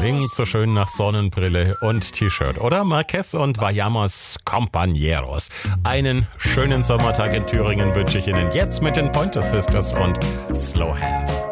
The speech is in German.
Klingt so schön nach Sonnenbrille und T-Shirt, oder? Marquez und Vayamos Compañeros. Einen schönen Sommertag in Thüringen wünsche ich Ihnen jetzt mit den Pointer Sisters und Slow Hand.